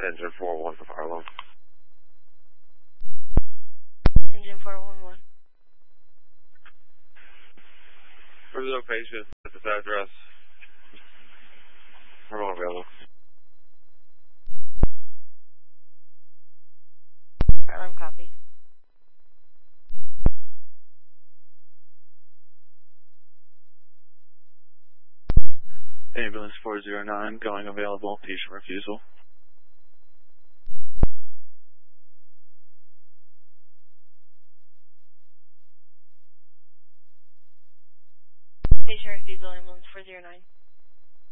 Engine 411 for fire alarm. Engine 411. Where's the patient at this address? Everyone available. Fire alarm copy. Ambulance 409 going available, patient refusal. Patient refusal, ambulance 409.